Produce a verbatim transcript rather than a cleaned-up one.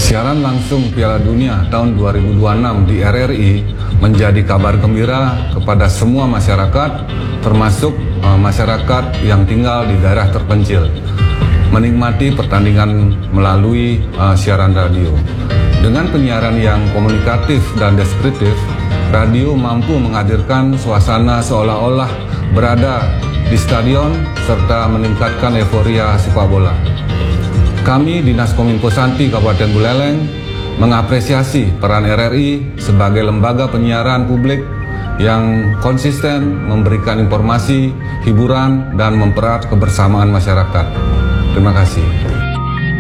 Siaran langsung Piala Dunia tahun dua ribu dua puluh enam di R R I menjadi kabar gembira kepada semua masyarakat, termasuk uh, masyarakat yang tinggal di daerah terpencil, menikmati pertandingan melalui uh, siaran radio. Dengan penyiaran yang komunikatif dan deskriptif, radio mampu menghadirkan suasana seolah-olah berada di stadion serta meningkatkan euforia sepak bola. Kami Dinas Kominfo Santi Kabupaten Buleleng mengapresiasi peran R R I sebagai lembaga penyiaran publik yang konsisten memberikan informasi, hiburan, dan mempererat kebersamaan masyarakat. Terima kasih.